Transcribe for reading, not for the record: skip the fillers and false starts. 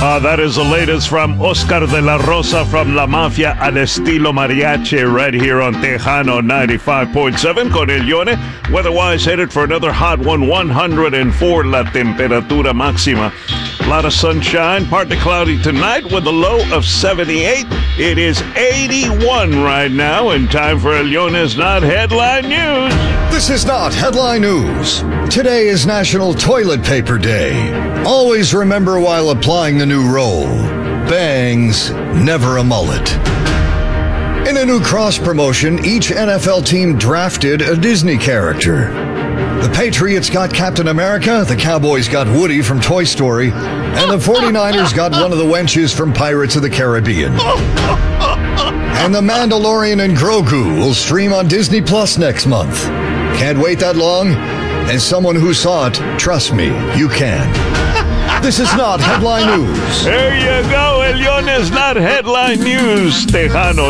That is the latest from Oscar de la Rosa from La Mafia al estilo mariachi right here on Tejano 95.7 con El Yone. Weather-wise headed for another hot one, 104 la temperatura máxima. A lot of sunshine, partly cloudy tonight with a low of 78. It is 81 right now, and time for El Yone's Not Headline News. This is not headline news. Today is National Toilet Paper Day. Always remember while applying the new roll, bangs, never a mullet. In a new cross promotion, each NFL team drafted a Disney character. The Patriots got Captain America, the Cowboys got Woody from Toy Story, and the 49ers got one of the wenches from Pirates of the Caribbean. And The Mandalorian and Grogu will stream on Disney Plus next month. Can't wait that long? As someone who saw it, trust me, you can. This is not headline news. There you go, El Yone's Not Headline News, Tejano